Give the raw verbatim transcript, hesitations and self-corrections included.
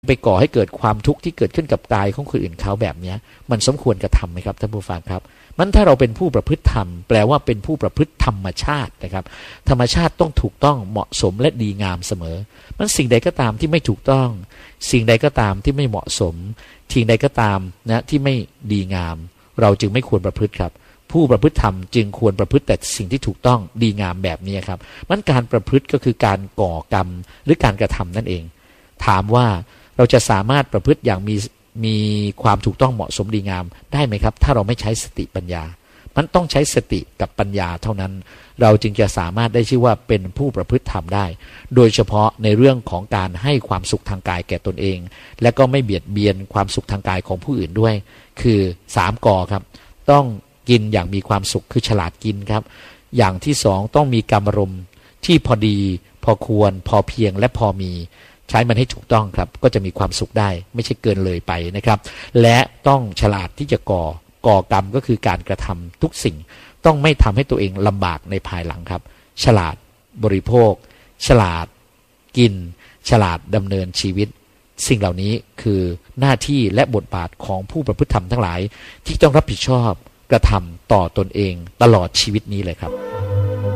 ไปก่อให้เกิดความทุกข์ที่เกิดขึ้นกับกายของคนอื่นเขาแบบนี้มันสมควรกระทำไหมครับท่านผู้ฟังครับมันถ้าเราเป็นผู้ประพฤติธรรมแปลว่าเป็นผู้ประพฤติธรรมชาตินะครับธรรมชาติต้องถูกต้องเหมาะสมและดีงามเสมอมันสิ่งใดก็ตามที่ไม่ถูกต้องสิ่งใดก็ตามที่ไม่เหมาะสมสิ่งใดก็ตามนะที่ไม่ดีงามเราจึงไม่ควรประพฤติครับผู้ประพฤติธรรมจึงควรประพฤติแต่สิ่งที่ถูกต้องดีงามแบบนี้ครับมันการประพฤติก็คือการก่อกรรมหรือการกระทำนั่นเองถามว่าเราจะสามารถประพฤติอย่างมีมีความถูกต้องเหมาะสมดีงามได้ไหมครับถ้าเราไม่ใช้สติปัญญามันต้องใช้สติกับปัญญาเท่านั้นเราจึงจะสามารถได้ชื่อว่าเป็นผู้ประพฤติธรรมได้โดยเฉพาะในเรื่องของการให้ความสุขทางกายแก่ตนเองและก็ไม่เบียดเบียนความสุขทางกายของผู้อื่นด้วยคือสามกอครับต้องกินอย่างมีความสุขคือฉลาดกินครับอย่างที่สองต้องมีกรรมอารมณ์ที่พอดีพอควรพอเพียงและพอมีใช้มันให้ถูกต้องครับก็จะมีความสุขได้ไม่ใช่เกินเลยไปนะครับและต้องฉลาดที่จะก่อก่อกรรมก็คือการกระทำทุกสิ่งต้องไม่ทำให้ตัวเองลำบากในภายหลังครับฉลาดบริโภคฉลาดกินฉลาดดำเนินชีวิตสิ่งเหล่านี้คือหน้าที่และบทบาทของผู้ประพฤติธรรมทั้งหลายที่ต้องรับผิดชอบกระทำต่อตนเองตลอดชีวิตนี้เลยครับ